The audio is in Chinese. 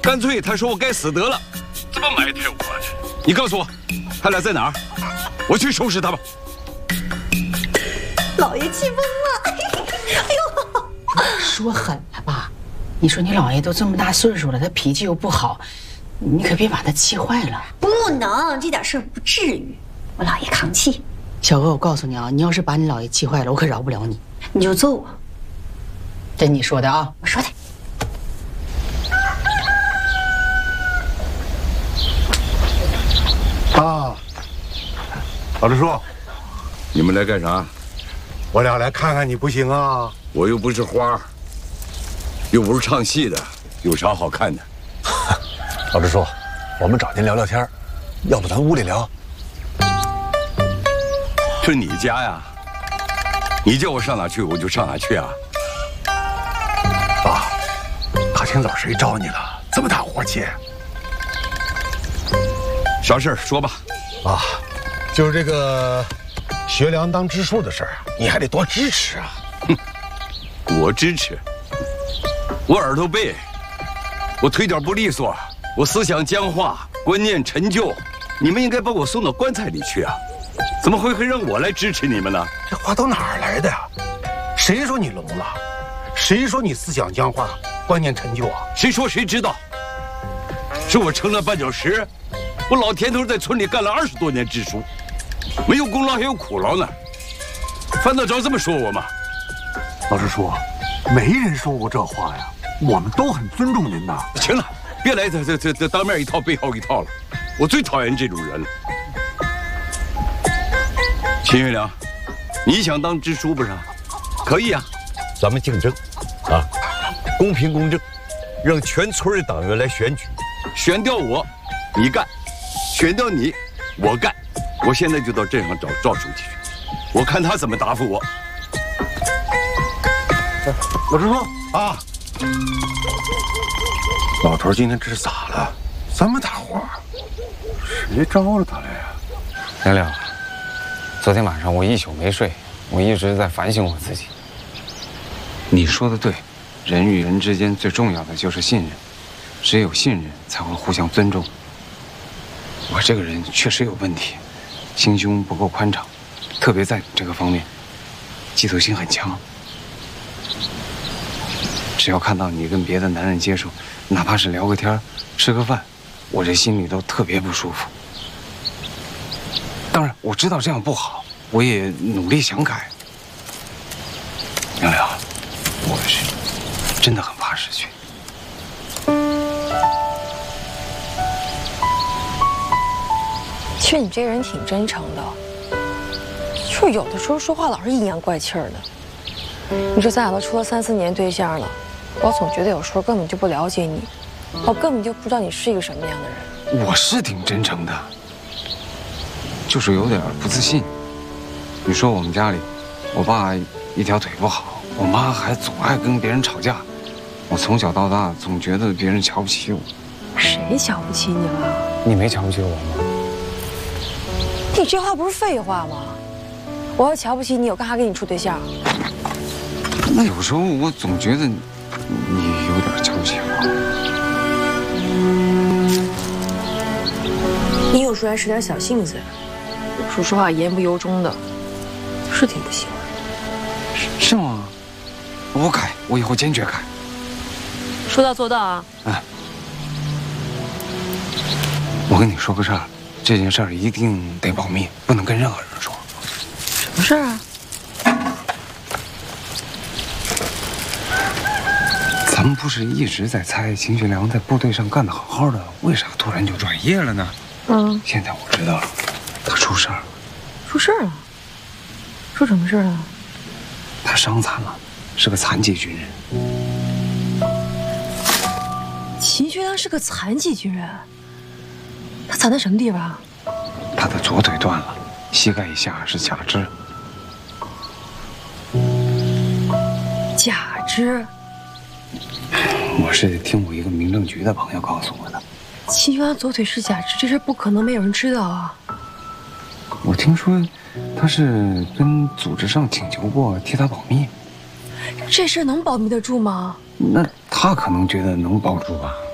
干脆他说我该死得了，怎么埋汰我呢？你告诉我，他俩在哪儿？我去收拾他们。 老爷气疯了！哎呦， 说狠了吧？你说你姥爷都这么大岁数了，他脾气又不好，你可别把他气坏了。 不能，这点事儿不至于，我姥爷扛气。 小娥，我告诉你啊，你要是把你姥爷气坏了，我可饶不了你。 你就揍我。 这你说的啊？ 我说的。 啊，老支书， 你们来干啥？ 我俩来看看你不行啊！ 我又不是花，又不是唱戏的，有啥好看的？ 老支书，我们找您聊聊天，要不咱屋里聊？ 这你家呀？你叫我上哪去我就上哪去啊！ 爸，大清早谁招你了？这么大火气？ 啥事儿说吧。 啊，就是这个学良当支书的事儿啊，你还得多支持啊。 哼，我支持。我耳朵背，我腿脚不利索，我思想僵化，观念陈旧。你们应该把我送到棺材里去啊！怎么会让我来支持你们呢？ 这话都哪儿来的呀？谁说你聋了？谁说你思想僵化、观念陈旧啊？ 谁说谁知道？是我成了绊脚石。我老田头在村里干了20多年支书，没有功劳还有苦劳呢，犯得着这么说我吗？ 老支书，没人说过这话呀，我们都很尊重您的。 行了，别来这当面一套背后一套了，我最讨厌这种人了。秦月良，你想当支书不是？可以啊， 咱们竞争，啊，公平公正，让全村的党员来选举， 选掉我，你干；选掉你，我干。我现在就到镇上找赵书记去，我看他怎么答复我。 老支书啊，老头今天这是咋了？这么大火？谁招了他来呀？ 梁亮，昨天晚上我一宿没睡，我一直在反省我自己。你说的对，人与人之间最重要的就是信任，只有信任才会互相尊重。我这个人确实有问题，心胸不够宽敞，特别在这个方面，嫉妒心很强。只要看到你跟别的男人接触，哪怕是聊个天、吃个饭，我这心里都特别不舒服。当然，我知道这样不好，我也努力想改。梁亮，我是真的很怕失去。 其实你这个人挺真诚的，就有的时候说话老是阴阳怪气儿的。你说咱俩都处了3、4年对象了，我总觉得有时候根本就不了解你，我根本就不知道你是一个什么样的人。 我是挺真诚的，就是有点不自信。你说我们家里，我爸一条腿不好，我妈还总爱跟别人吵架，我从小到大总觉得别人瞧不起我。 谁瞧不起你了？ 你没瞧不起我吗？ 你这话不是废话吗？我要瞧不起你，我干啥跟你处对象？ 那有时候我总觉得你有点瞧不起我。 你有时候还使点小性子，说实话言不由衷的，是挺不喜欢。 是吗？我改，我以后坚决改。 说到做到啊！ 哎，我跟你说个事儿，这件事儿一定得保密，不能跟任何人说。 什么事儿啊？ 咱们不是一直在猜秦学良在部队上干得好好的，为啥突然就转业了呢？现在我知道了，他出事儿了。 出事儿了？出什么事儿了？ 他伤残了，是个残疾军人。 秦学良是个残疾军人，他残在什么地方？ 他的左腿断了，膝盖以下是假肢。 假肢？ 我是听我一个民政局的朋友告诉我的。 秦学良左腿是假肢，这事不可能没有人知道啊。 我听说他是跟组织上请求过替他保密。 这事能保密得住吗？ 那他可能觉得能保住吧。